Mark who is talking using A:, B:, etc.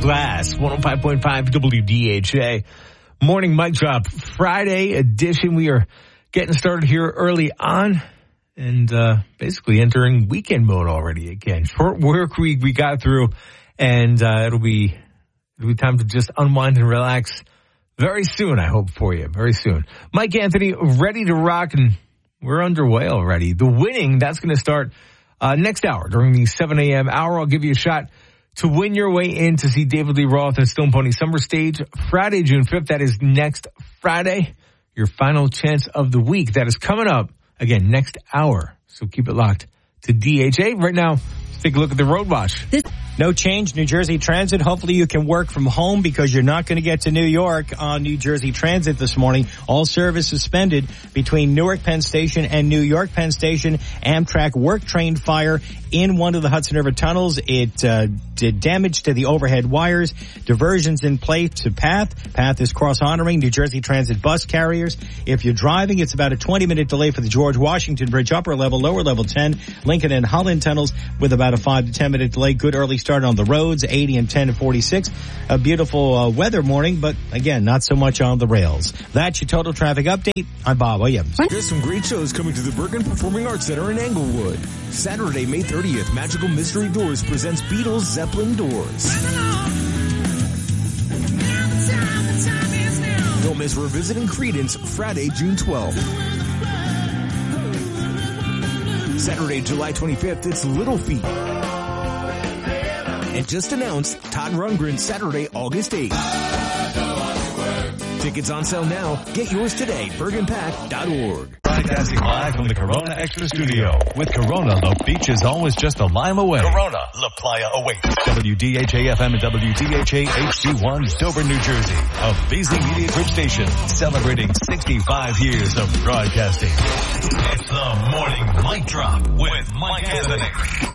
A: Glass, 105.5 WDHA. Morning mic drop, Friday edition. We are getting started here early on and basically entering weekend mode already again. Short work week we got through, and it'll be time to just unwind and relax very soon, I hope, for you. Very soon. Mike Anthony, ready to rock, and we're underway already. The winning, that's going to start next hour during the 7 a.m. hour. I'll give you a shot to win your way in to see David Lee Roth at Stone Pony Summer Stage Friday, June 5th. That is next Friday. Your final chance of the week. That is coming up again next hour. So keep it locked to DHA. Right now, let's take a look at the road watch.
B: No change, New Jersey Transit. Hopefully you can work from home because you're not going to get to New York on New Jersey Transit this morning. All service suspended between Newark Penn Station and New York Penn Station. Amtrak work train fire in one of the Hudson River tunnels. It did damage to the overhead wires. Diversions in place to Path. Path is cross-honoring New Jersey Transit bus carriers. If you're driving, it's about a 20-minute delay for the George Washington Bridge, upper level, lower level 10. Lincoln and Holland tunnels with about a 5 to 10-minute delay. Good early start on the roads, 80 and 10 and 46. A beautiful weather morning, but again, not so much on the rails. That's your total traffic update. I'm Bob Williams.
C: There's some great shows coming to the Bergen Performing Arts Center in Englewood. Saturday, May 30th, Magical Mystery Doors presents Beatles Zeppelin Doors. Don't miss Revisiting Creedence Friday, June 12th. Saturday, July 25th, it's Little Feat. And just announced Todd Rundgren Saturday, August 8th. Tickets on sale now. Get yours today. BergenPack.org.
D: Broadcasting live from the Corona Extra Studio. With Corona, the beach is always just a lime away. Corona, La Playa awaits. WDHA-FM and WDHA HD1, Dover, New Jersey. A BZ Media Group station celebrating 65 years of broadcasting. It's the Morning Mic Drop with Mike Anthony.